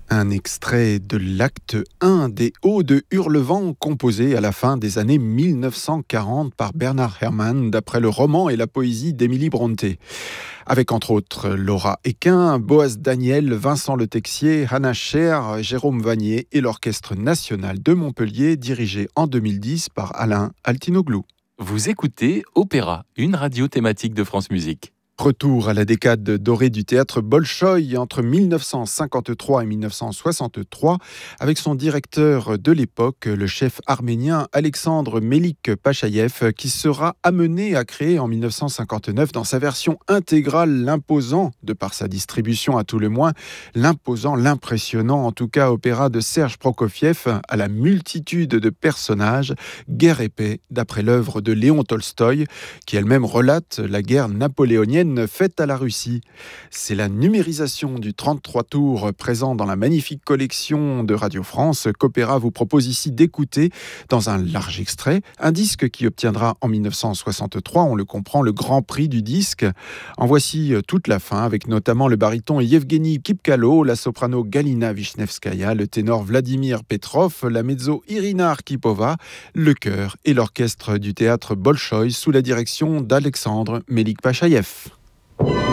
Un extrait de l'acte 1 des Odes de Hurlevent, composé à la fin des années 1940 par Bernard Herrmann, d'après le roman et la poésie d'Émilie Brontë. Avec entre autres Laura Esquin, Boaz Daniel, Vincent Le Texier, Hannah Scher, Jérôme Vanier et l'Orchestre national de Montpellier, dirigé en 2010 par Alain Altinoglou. Vous écoutez Opéra, une radio thématique de France Musique. Retour à la décade dorée du théâtre Bolchoï entre 1953 et 1963 avec son directeur de l'époque, le chef arménien Alexandre Melik-Pachaïev, qui sera amené à créer en 1959 dans sa version intégrale l'imposant, de par sa distribution à tout le moins, l'impressionnant en tout cas opéra de Serge Prokofiev à la multitude de personnages, Guerre et paix, d'après l'œuvre de Léon Tolstoï, qui elle-même relate la guerre napoléonienne faite à la Russie. C'est la numérisation du 33 tours présent dans la magnifique collection de Radio France qu'Opéra vous propose ici d'écouter dans un large extrait, un disque qui obtiendra en 1963, on le comprend, le grand prix du disque. En voici toute la fin, avec notamment le baryton Yevgeny Kipkalo, la soprano Galina Vishnevskaya, le ténor Vladimir Petrov, la mezzo Irina Arkhipova, le chœur et l'orchestre du théâtre Bolchoï sous la direction d'Alexandre Melik-Pachaïev.